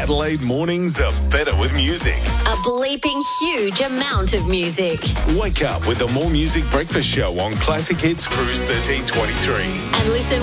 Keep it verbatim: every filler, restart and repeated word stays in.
Adelaide mornings are better with music. A bleeping huge amount of music. Wake up with the More Music Breakfast Show on Classic Hits Cruise thirteen twenty-three. And listen